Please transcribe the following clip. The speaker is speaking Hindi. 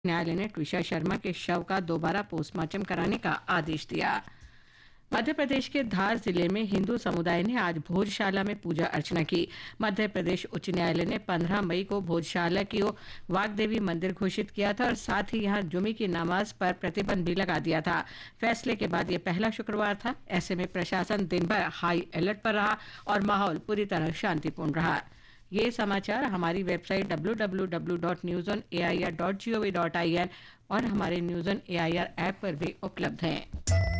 न्यायालय ने ट्विशा शर्मा के शव का दोबारा पोस्टमार्टम कराने का आदेश दिया। मध्य प्रदेश के धार जिले में हिंदू समुदाय ने आज भोजशाला में पूजा अर्चना की। मध्य प्रदेश उच्च न्यायालय ने 15 मई को भोजशाला की वाग्देवी मंदिर घोषित किया था और साथ ही यहां जुमे की नमाज पर प्रतिबंध भी लगा दिया था। फैसले के बाद यह पहला शुक्रवार था। ऐसे में प्रशासन दिन भर हाई अलर्ट पर रहा और माहौल पूरी तरह शांतिपूर्ण रहा। ये समाचार हमारी वेबसाइट www.newsonair.gov.in और हमारे न्यूज़ ऑन एआईआर ऐप पर भी उपलब्ध हैं।